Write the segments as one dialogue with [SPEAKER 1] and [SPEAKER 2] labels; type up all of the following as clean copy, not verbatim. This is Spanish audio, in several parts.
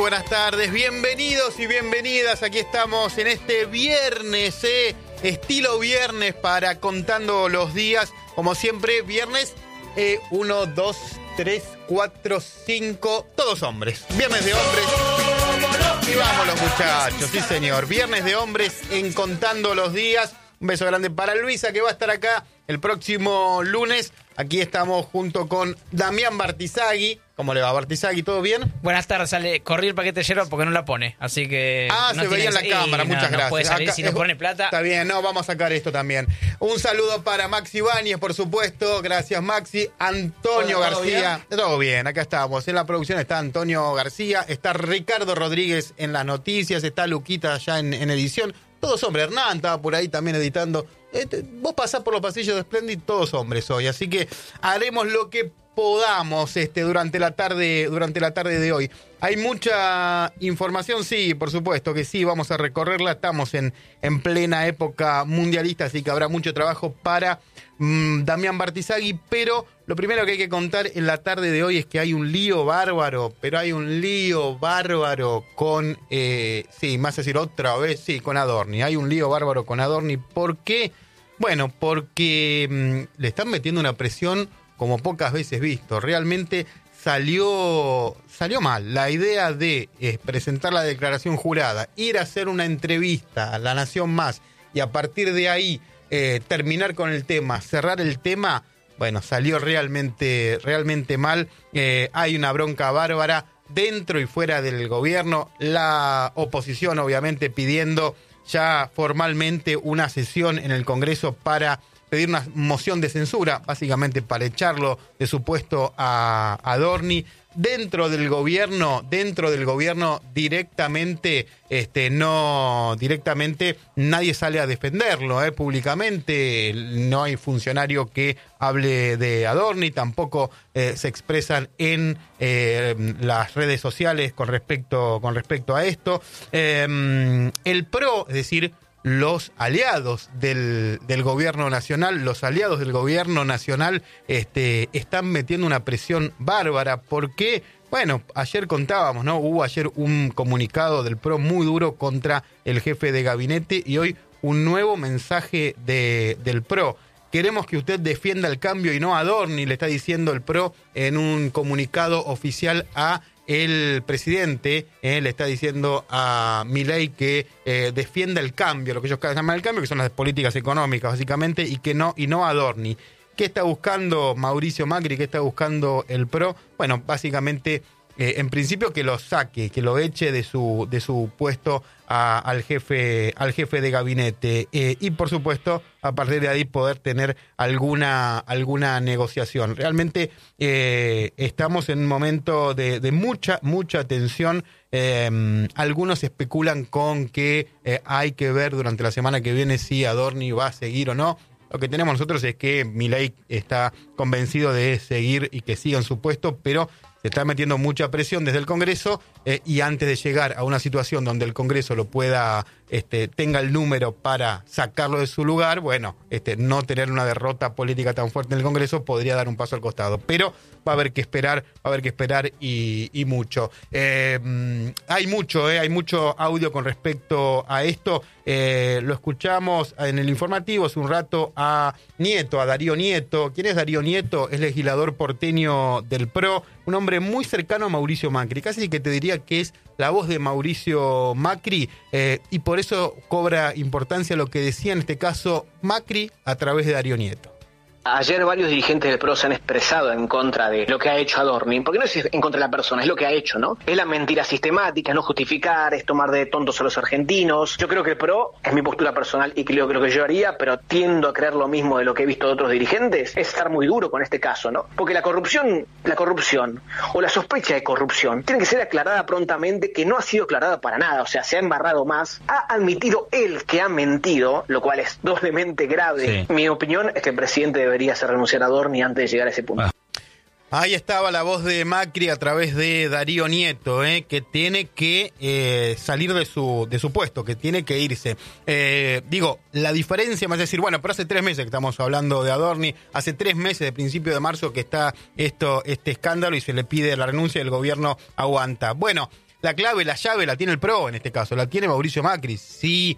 [SPEAKER 1] Buenas tardes, bienvenidos y bienvenidas. Aquí estamos en este viernes, estilo viernes para Contando los Días. Como siempre, viernes 1, 2, 3, 4, 5, todos hombres. Viernes de hombres. Y vamos los muchachos, sí señor. Viernes de hombres en Contando los Días. Un beso grande para Luisa, que va a estar acá el próximo lunes. Aquí estamos junto con Damián Bartizagui. ¿Cómo le va, Bartizagui? ¿Todo bien?
[SPEAKER 2] Buenas tardes, corrí el paquete de yerba porque no la pone, así que...
[SPEAKER 1] no se veía en la cámara, muchas gracias.
[SPEAKER 2] No puede salir acá, si no pone plata.
[SPEAKER 1] Está bien, vamos a sacar esto también. Un saludo para Maxi Ibáñez, por supuesto. Gracias, Maxi. Antonio García. Todo bien, acá estamos. En la producción está Antonio García, está Ricardo Rodríguez en las noticias, está Luquita allá en edición. Todos hombres. Hernán estaba por ahí también editando. Vos pasás por los pasillos de Splendid, todos hombres hoy. Así que haremos lo que podamos durante la tarde de hoy. Hay mucha información, sí, por supuesto que sí, vamos a recorrerla. Estamos en plena época mundialista, así que habrá mucho trabajo para Damián Bartizagui, pero lo primero que hay que contar en la tarde de hoy es que hay un lío bárbaro, con, sí, más decir otra vez, sí, con Adorni. Hay un lío bárbaro con Adorni. ¿Por qué? Bueno, porque le están metiendo una presión como pocas veces visto. Realmente salió mal. La idea de presentar la declaración jurada, ir a hacer una entrevista a La Nación Más y a partir de ahí terminar con el tema, cerrar el tema, bueno, salió realmente mal. Hay una bronca bárbara dentro y fuera del gobierno. La oposición, obviamente, pidiendo ya formalmente una sesión en el Congreso para pedir una moción de censura, básicamente para echarlo de su puesto a Adorni. Dentro del gobierno directamente nadie sale a defenderlo públicamente. No hay funcionario que hable de Adorni, tampoco se expresan en las redes sociales con respecto a esto. El PRO, es decir, los aliados del gobierno nacional, están metiendo una presión bárbara. Porque, bueno, ayer contábamos, ¿no? Hubo ayer un comunicado del PRO muy duro contra el jefe de gabinete y hoy un nuevo mensaje del PRO. Queremos que usted defienda el cambio y no a Adorni, le está diciendo el PRO en un comunicado oficial a el presidente. Le está diciendo a Milei que defienda el cambio, lo que ellos llaman el cambio, que son las políticas económicas básicamente, y no a Adorni. ¿Qué está buscando Mauricio Macri? ¿Qué está buscando el PRO? Bueno, básicamente, en principio que lo saque, que lo eche de su puesto al jefe de gabinete, y por supuesto a partir de ahí poder tener alguna negociación. Realmente estamos en un momento de mucha tensión. Algunos especulan con que hay que ver durante la semana que viene si Adorni va a seguir o no. Lo que tenemos nosotros es que Milei está convencido de seguir y que siga en su puesto, pero se está metiendo mucha presión desde el Congreso, y antes de llegar a una situación donde el Congreso lo pueda, tenga el número para sacarlo de su lugar, bueno, no tener una derrota política tan fuerte en el Congreso podría dar un paso al costado. Pero va a haber que esperar y mucho. Hay mucho audio con respecto a esto. Lo escuchamos en el informativo hace un rato a Darío Nieto. ¿Quién es Darío Nieto? Es legislador porteño del PRO, un hombre muy cercano a Mauricio Macri, casi que te diría que es la voz de Mauricio Macri, y por eso cobra importancia lo que decía en este caso Macri a través de Darío Nieto.
[SPEAKER 3] Ayer varios dirigentes del PRO se han expresado en contra de lo que ha hecho Adorni, porque no es en contra de la persona, es lo que ha hecho, ¿no? Es la mentira sistemática, no justificar, es tomar de tontos a los argentinos. Yo creo que el PRO, es mi postura personal y creo que lo que yo haría, pero tiendo a creer lo mismo de lo que he visto de otros dirigentes, es estar muy duro con este caso, ¿no? Porque la corrupción o la sospecha de corrupción tiene que ser aclarada prontamente, que no ha sido aclarada para nada, o sea, se ha embarrado más, ha admitido él que ha mentido, lo cual es doblemente grave. Sí. Mi opinión es que el presidente debería hacer renunciar a Adorni antes de llegar a ese punto.
[SPEAKER 1] Ahí estaba la voz de Macri a través de Darío Nieto, que tiene que salir de su puesto, que tiene que irse. La diferencia más es decir, bueno, pero hace 3 meses que estamos hablando de Adorni, hace 3 meses, de principio de marzo, que está este escándalo y se le pide la renuncia y el gobierno aguanta. Bueno, la clave, la llave la tiene el PRO en este caso, la tiene Mauricio Macri. Si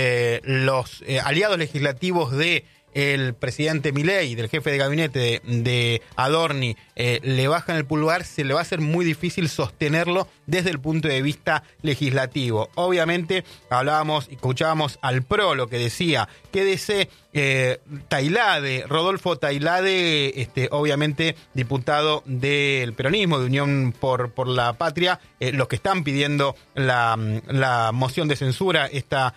[SPEAKER 1] los aliados legislativos de el presidente Milei, del jefe de gabinete de Adorni, le bajan el pulgar, se le va a hacer muy difícil sostenerlo desde el punto de vista legislativo. Obviamente hablábamos y escuchábamos al PRO lo que decía, quédese Tailade, Rodolfo Tailade, obviamente diputado del peronismo, de Unión por la Patria, los que están pidiendo la moción de censura, esta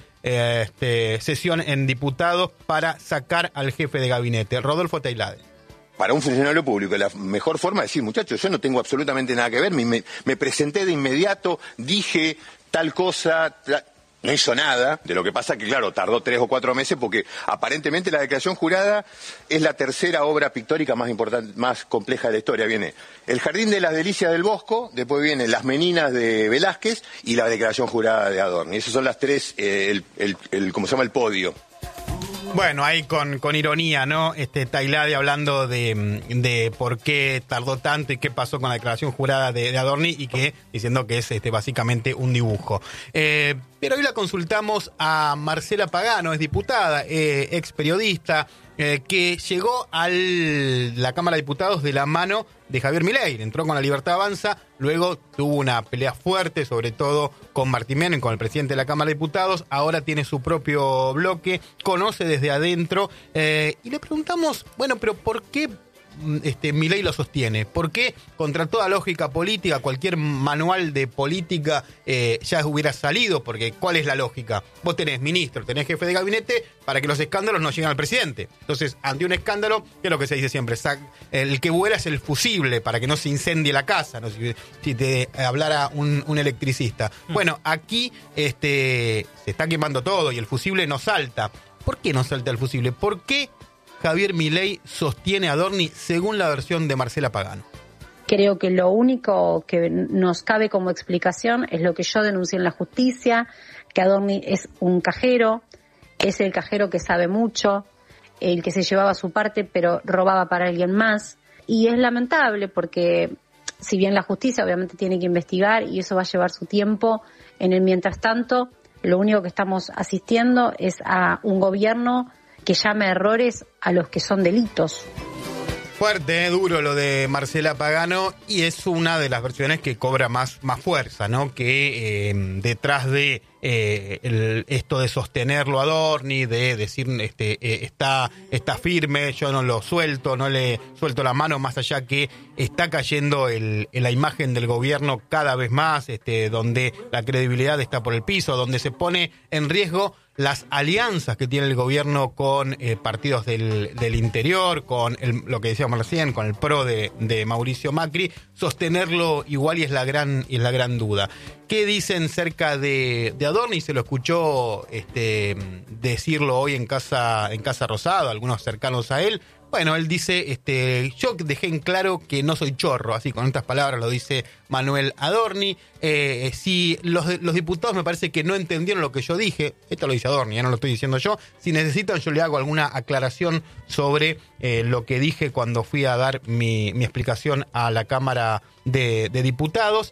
[SPEAKER 1] sesión en diputados para sacar al jefe de gabinete, Rodolfo Tailade.
[SPEAKER 4] Para un funcionario público, la mejor forma es decir, muchachos, yo no tengo absolutamente nada que ver, me presenté de inmediato, dije tal cosa, no hizo nada, de lo que pasa que, claro, tardó 3 o 4 meses porque aparentemente la declaración jurada es la tercera obra pictórica más importante, más compleja de la historia. Viene El Jardín de las Delicias del Bosco, después viene Las Meninas de Velázquez y la declaración jurada de Adorni. Esas son las tres, ¿cómo se llama? El podio.
[SPEAKER 1] Bueno, ahí con ironía, ¿no? Tailade hablando de por qué tardó tanto y qué pasó con la declaración jurada de Adorni y que diciendo que es básicamente un dibujo. Pero hoy la consultamos a Marcela Pagano, es diputada, ex periodista, que llegó a la Cámara de Diputados de la mano de Javier Milei. Entró con La Libertad Avanza, luego tuvo una pelea fuerte, sobre todo con Martín Menem, con el presidente de la Cámara de Diputados. Ahora tiene su propio bloque, conoce desde adentro. Y le preguntamos, bueno, pero ¿por qué Milei lo sostiene? ¿Por qué, contra toda lógica política, cualquier manual de política ya hubiera salido? Porque ¿cuál es la lógica? Vos tenés ministro, tenés jefe de gabinete para que los escándalos no lleguen al presidente. Entonces, ante un escándalo, ¿qué es lo que se dice siempre? El que vuela es el fusible para que no se incendie la casa, ¿no? Si te hablara un electricista. Bueno, aquí se está quemando todo y el fusible no salta. ¿Por qué no salta el fusible? ¿Por qué Javier Milei sostiene a Adorni según la versión de Marcela Pagano?
[SPEAKER 5] Creo que lo único que nos cabe como explicación es lo que yo denuncié en la justicia, que Adorni es un cajero, es el cajero que sabe mucho, el que se llevaba su parte pero robaba para alguien más. Y es lamentable porque si bien la justicia obviamente tiene que investigar y eso va a llevar su tiempo, en el mientras tanto lo único que estamos asistiendo es a un gobierno que llame errores a los que son delitos.
[SPEAKER 1] Fuerte, duro lo de Marcela Pagano, y es una de las versiones que cobra más fuerza, ¿no? Que detrás de esto de sostenerlo a Adorni, de decir está firme, yo no lo suelto, no le suelto la mano, más allá que está cayendo la imagen del gobierno cada vez más, donde la credibilidad está por el piso, donde se pone en riesgo las alianzas que tiene el gobierno con partidos del interior, con lo que decíamos recién, con el PRO de Mauricio Macri. Sostenerlo igual y es la gran duda. ¿Qué dicen cerca de Adorni? Se lo escuchó decirlo hoy en Casa Rosada, algunos cercanos a él. Bueno, él dice, yo dejé en claro que no soy chorro, así con estas palabras lo dice Manuel Adorni. Si los diputados me parece que no entendieron lo que yo dije, esto lo dice Adorni, ya no lo estoy diciendo yo, si necesitan yo le hago alguna aclaración sobre lo que dije cuando fui a dar mi explicación a la Cámara de Diputados.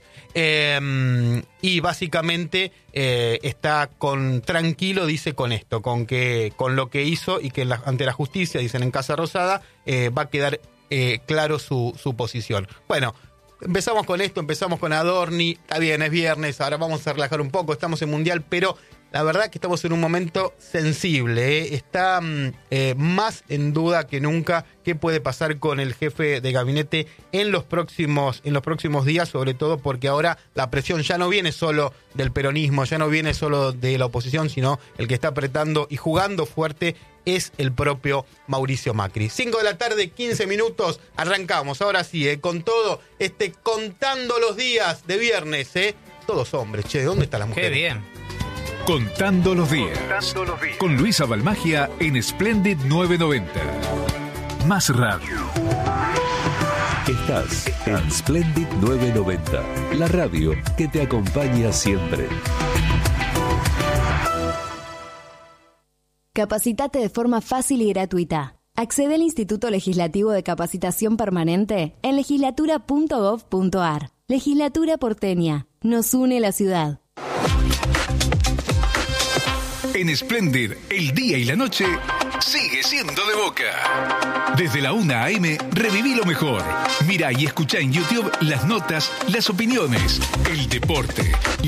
[SPEAKER 1] Y básicamente está tranquilo, dice, con esto, con lo que hizo y que ante la justicia, dicen en Casa Rosada, va a quedar claro su posición. Bueno, empezamos con esto, empezamos con Adorni, está bien, es viernes, ahora vamos a relajar un poco, estamos en Mundial, pero la verdad que estamos en un momento sensible, está más en duda que nunca qué puede pasar con el jefe de gabinete en los próximos días, sobre todo porque ahora la presión ya no viene solo del peronismo, ya no viene solo de la oposición, sino el que está apretando y jugando fuerte es el propio Mauricio Macri. 5 de la tarde, 15 minutos, arrancamos, ahora sí, con todo, contando los días de viernes, todos hombres, che, ¿dónde está la mujer?
[SPEAKER 2] Qué bien.
[SPEAKER 6] Contando los días. Con Luisa Balmagia en Splendid 990. Más radio.
[SPEAKER 7] Estás en Splendid 990, la radio que te acompaña siempre.
[SPEAKER 8] Capacitate de forma fácil y gratuita. Accede al Instituto Legislativo de Capacitación Permanente en legislatura.gov.ar. Legislatura porteña. Nos une la ciudad.
[SPEAKER 6] En Splendid, el día y la noche sigue siendo de Boca. Desde la 1 a.m. reviví lo mejor. Mira y escucha en YouTube las notas, las opiniones, el deporte,